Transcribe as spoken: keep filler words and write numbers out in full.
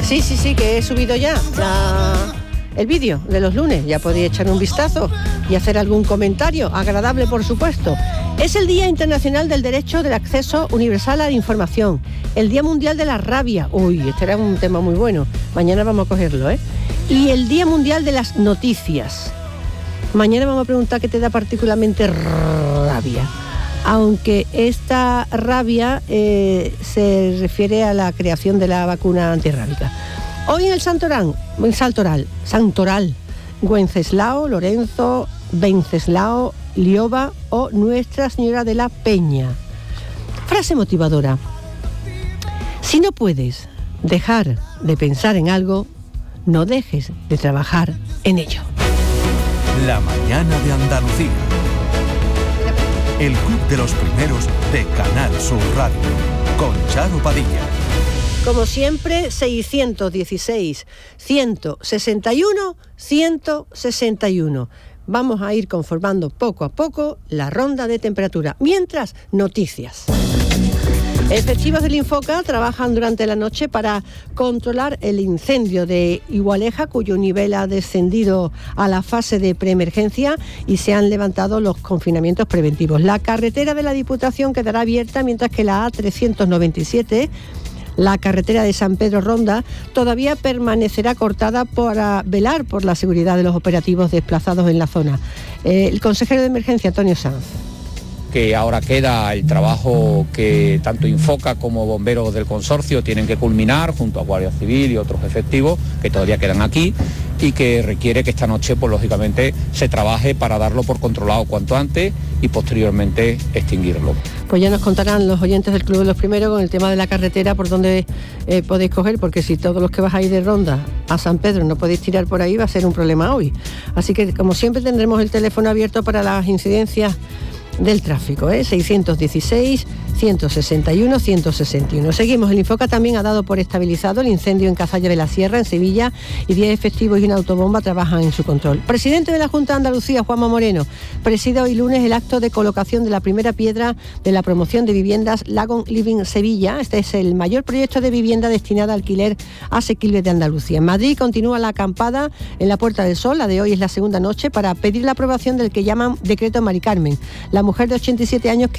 Sí, sí, sí, que he subido ya la, el vídeo de los lunes. Ya podéis echar un vistazo y hacer algún comentario, agradable por supuesto. Es el Día Internacional del Derecho del Acceso Universal a la Información. El Día Mundial de la Rabia. Uy, este era un tema muy bueno. Mañana vamos a cogerlo, ¿eh? Y el Día Mundial de las Noticias. Mañana vamos a preguntar qué te da particularmente rabia. Aunque esta rabia eh, se refiere a la creación de la vacuna antirrábica. Hoy en el Santorán, en Saltoral, Santoral, Wenceslao, Lorenzo, Venceslao, Lioba o Nuestra Señora de la Peña. Frase motivadora. Si no puedes dejar de pensar en algo, no dejes de trabajar en ello. La mañana de Andalucía. El Club de los Primeros de Canal Sur Radio, con Charo Padilla. Como siempre, seiscientos dieciséis, ciento sesenta y uno, ciento sesenta y uno. Vamos a ir conformando poco a poco la ronda de temperatura. Mientras, noticias. Efectivos del Infoca trabajan durante la noche para controlar el incendio de Igualeja, cuyo nivel ha descendido a la fase de preemergencia y se han levantado los confinamientos preventivos. La carretera de la Diputación quedará abierta, mientras que la A trescientos noventa y siete, la carretera de San Pedro Ronda, todavía permanecerá cortada para velar por la seguridad de los operativos desplazados en la zona. Eh, el consejero de Emergencia, Antonio Sanz. Que ahora queda el trabajo que tanto Infoca como bomberos del consorcio tienen que culminar junto a Guardia Civil y otros efectivos que todavía quedan aquí y que requiere que esta noche, pues lógicamente, se trabaje para darlo por controlado cuanto antes y posteriormente extinguirlo. Pues ya nos contarán los oyentes del Club de los Primeros con el tema de la carretera por donde eh, podéis coger, porque si todos los que bajáis de Ronda a San Pedro no podéis tirar por ahí, va a ser un problema hoy. Así que, como siempre, tendremos el teléfono abierto para las incidencias del tráfico, ¿eh? seiscientos dieciséis, ciento sesenta y uno, ciento sesenta y uno. Seguimos. El Infoca también ha dado por estabilizado el incendio en Cazalla de la Sierra, en Sevilla, y diez efectivos y una autobomba trabajan en su control. Presidente de la Junta de Andalucía, Juanma Moreno, preside hoy lunes el acto de colocación de la primera piedra de la promoción de viviendas Lagon Living Sevilla. Este es el mayor proyecto de vivienda destinada a alquiler asequible de Andalucía. En Madrid continúa la acampada en la Puerta del Sol. La de hoy es la segunda noche para pedir la aprobación del que llaman Decreto Mari Carmen. La mujer de ochenta y siete años que